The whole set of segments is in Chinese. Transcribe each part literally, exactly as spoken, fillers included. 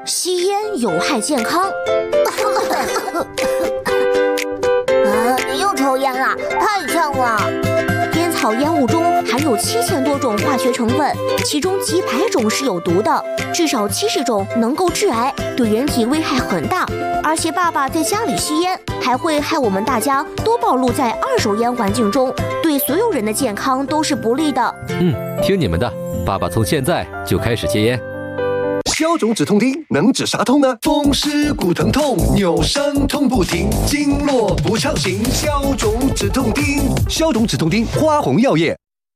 吸烟有害健康。 啊，你又抽烟了，太呛了！ 烟草烟雾中含有七千多种化学成分，其中几百种是有毒的，至少七十种能够致癌，对人体危害很大。而且爸爸在家里吸烟，还会害我们大家都暴露在二手烟环境中，对所有人的健康都是不利的。 嗯，听你们的，爸爸从现在就开始戒烟。 消肿止痛钉能治啥痛呢？风湿骨疼痛，扭伤痛不停，经络不畅行，消肿止痛钉。消肿止痛钉，花红药业。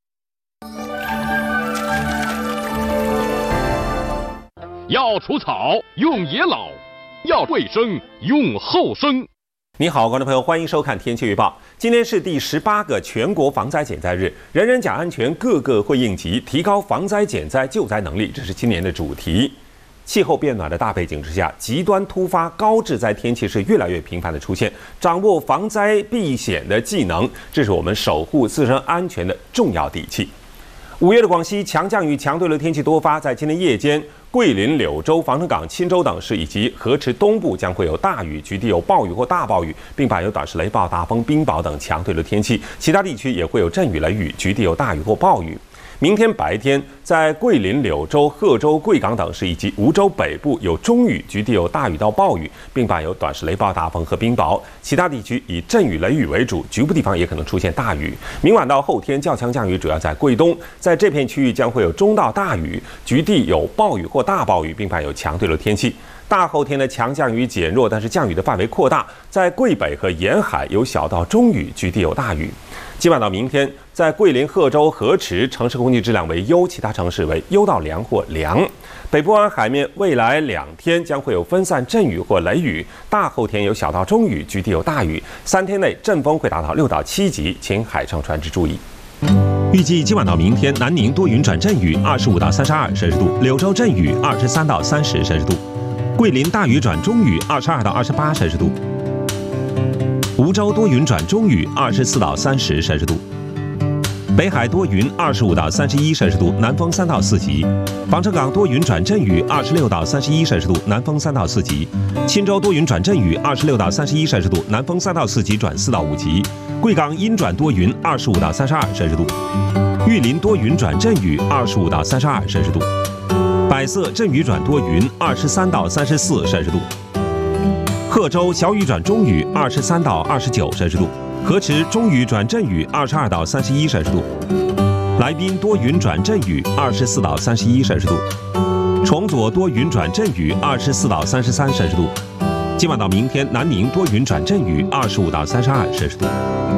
要除草用野老，要卫生用后生。 你好，观众朋友，欢迎收看天气预报。今天是第十八个全国防灾减灾日，人人讲安全，个个会应急，提高防灾减灾救灾能力，这是今年的主题。气候变暖的大背景之下，极端突发高致灾天气是越来越频繁的出现。掌握防灾避险的技能，这是我们守护自身安全的重要底气。五月的广西强降雨、强对流天气多发，在今天夜间，桂林、柳州、防城港、钦州等市以及河池东部将会有大雨，局地有暴雨或大暴雨，并伴有短时雷暴、大风、冰雹等强对流天气。其他地区也会有阵雨、雷雨，局地有大雨或暴雨。明天白天，在桂林、柳州、贺州、贵港等市以及梧州北部有中雨，局地有大雨到暴雨，并伴有短时雷暴、大风和冰雹。其他地区以阵雨、雷雨为主，局部地方也可能出现大雨。明晚到后天，较强降雨主要在桂东，在这片区域将会有中到大雨，局地有暴雨或大暴雨，并伴有强对流天气。大后天的强降雨减弱，但是降雨的范围扩大，在桂北和沿海有小到中雨，局地有大雨。今晚到明天，在桂林、贺州、河池城市空气质量为优，其他城市为优到良或良。北部湾海面未来两天将会有分散阵雨或雷雨，大后天有小到中雨，局地有大雨。三天内阵风会达到六到七级，请海上船只注意。预计今晚到明天，南宁多云转阵雨，二十五到三十二摄氏度；柳州阵雨，二十三到三十摄氏度；桂林大雨转中雨，二十二到二十八摄氏度；梧州多云转中雨，二十四到三十摄氏度；北海多云，二十五到三十一摄氏度，南风三到四级；防城港多云转阵雨，二十六到三十一摄氏度，南风三到四级；钦州多云转阵雨，二十六到三十一摄氏度，南风三到四级转四到五级；贵港阴转多云，二十五到三十二摄氏度；玉林多云转阵雨，二十五到三十二摄氏度；百色阵雨转多云，二十三到三十四摄氏度；贺州小雨转中雨，二十三到二十九摄氏度；河池中雨转阵雨，二十二到三十一摄氏度；来宾多云转阵雨，二十四到三十一摄氏度；崇左多云转阵雨，二十四到三十三摄氏度。今晚到明天，南宁多云转阵雨，二十五到三十二摄氏度。